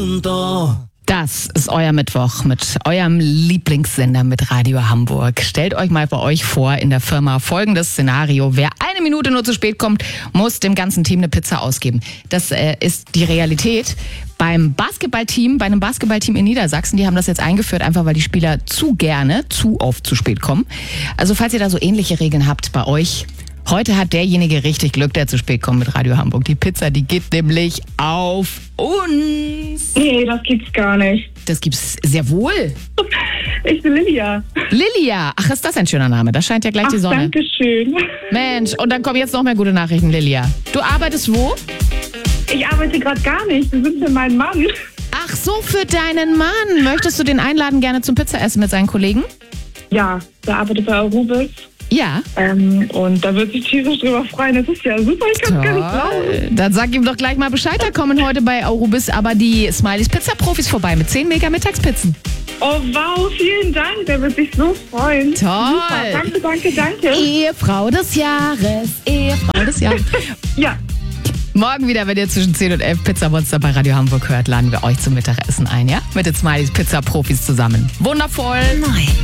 Das ist euer Mittwoch mit eurem Lieblingssender mit Radio Hamburg. Stellt euch mal bei euch vor, in der Firma folgendes Szenario. Wer 1 Minute nur zu spät kommt, muss dem ganzen Team eine Pizza ausgeben. Das ist die Realität. Bei einem Basketballteam in Niedersachsen, die haben das jetzt eingeführt, einfach weil die Spieler zu oft zu spät kommen. Also falls ihr da so ähnliche Regeln habt bei euch, heute hat derjenige richtig Glück, der zu spät kommt mit Radio Hamburg. Die Pizza, die geht nämlich auf uns. Nee, das gibt's gar nicht. Das gibt's sehr wohl. Ich bin Lilia. Lilia. Ach, ist das ein schöner Name. Da scheint ja gleich die Sonne. Danke schön. Mensch, und dann kommen jetzt noch mehr gute Nachrichten, Lilia. Du arbeitest wo? Ich arbeite gerade gar nicht. Wir sind für meinen Mann. Ach so, für deinen Mann. Möchtest du den einladen gerne zum Pizzaessen mit seinen Kollegen? Ja, der arbeitet bei Arubis. Ja. Und da wird sich tierisch drüber freuen. Das ist ja super, ich kann es gar nicht glauben. Dann sag ihm doch gleich mal Bescheid. Da kommen heute bei Arubis aber die Smileys Pizza-Profis vorbei mit 10 mega Mittagspizzen. Oh wow, vielen Dank. Der wird sich so freuen. Toll. Super. Danke. Ehefrau des Jahres. Ja. Morgen wieder, wenn ihr zwischen 10 und 11 Pizzamonster bei Radio Hamburg hört, laden wir euch zum Mittagessen ein, ja? Mit den Smileys Pizza-Profis zusammen. Wundervoll. Neu.